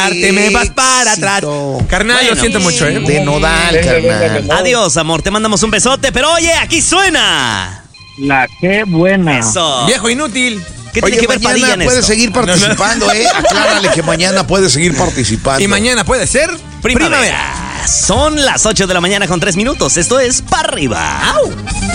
olvidarte me vas para atrás. Carnal, Bueno, lo siento mucho, ¿eh? De Nodal, carnal. Adiós, amor, te mandamos un besote, pero oye, aquí suena. La qué buena. Eso. Viejo inútil. ¿Qué tiene Oye, que ver Padilla mañana en puede esto? seguir participando, ¿eh? Aclárale que mañana puede seguir participando. Y mañana puede ser Primavera. Son las 8 de la mañana con 3 minutos. Esto es Pa' Arriba. ¡Au!